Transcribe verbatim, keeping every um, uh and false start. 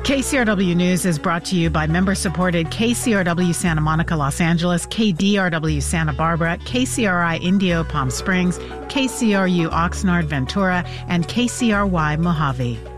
K C R W News is brought to you by member-supported K C R W Santa Monica, Los Angeles, K D R W Santa Barbara, K C R I Indio Palm Springs, K C R U Oxnard Ventura, and K C R Y Mojave.